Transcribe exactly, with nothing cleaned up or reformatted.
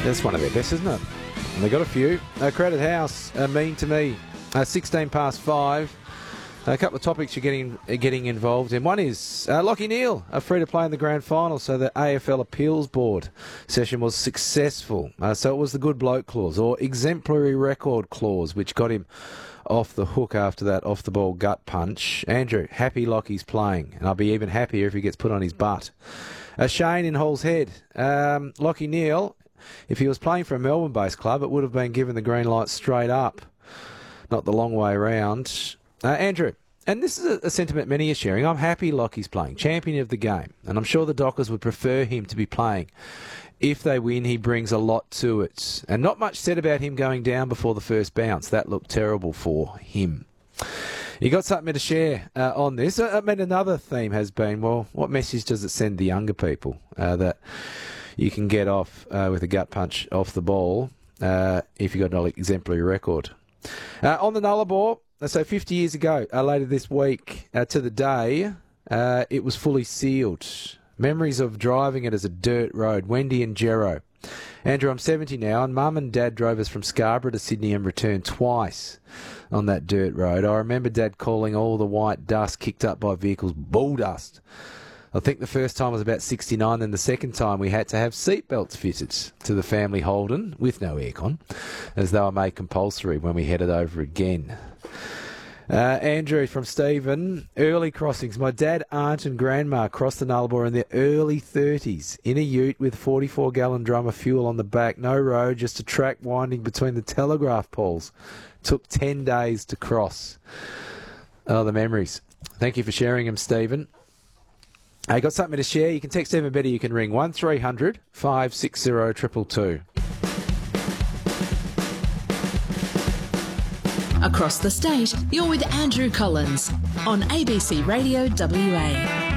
That's one of their best, isn't it? And they got a few. Uh, Crowded House, uh, Mean to Me, uh, sixteen past five. A couple of topics you're getting uh, getting involved in. One is uh, Lachie Neale are free to play in the grand final, so the A F L Appeals Board session was successful. Uh, so it was the good bloke clause, or exemplary record clause, which got him off the hook after that off-the-ball gut punch. Andrew, happy Lachie's playing, and I'll be even happier if he gets put on his butt. Uh, Shane in Hall's Head. Um, Lachie Neale, if he was playing for a Melbourne-based club, it would have been given the green light straight up, not the long way round. Uh, Andrew, and this is a, a sentiment many are sharing. I'm happy Lachie's playing, champion of the game, and I'm sure the Dockers would prefer him to be playing. If they win, he brings a lot to it. And not much said about him going down before the first bounce. That looked terrible for him. You got something to share uh, on this? I mean, another theme has been, well, what message does it send the younger people uh, that you can get off uh, with a gut punch off the ball uh, if you've got an exemplary record? Uh, on the Nullarbor, so fifty years ago, uh, later this week, uh, to the day, uh, it was fully sealed. Memories of driving it as a dirt road. Wendy and Jero. Andrew, I'm seventy now, and Mum and Dad drove us from Scarborough to Sydney and returned twice on that dirt road. I remember Dad calling all the white dust kicked up by vehicles bull dust. I think the first time was about sixty-nine, then the second time we had to have seatbelts fitted to the family Holden with no aircon, as they were made compulsory when we headed over again. Uh, Andrew from Stephen, early crossings. My dad, aunt and grandma crossed the Nullarbor in their early thirties in a ute with forty-four gallon drum of fuel on the back. No road, just a track winding between the telegraph poles. Took ten days to cross. Oh, the memories. Thank you for sharing them, Stephen. I got something to share. You can text even better. You can ring one three hundred five six zero two two two. Across the state, you're with Andrew Collins on A B C Radio W A.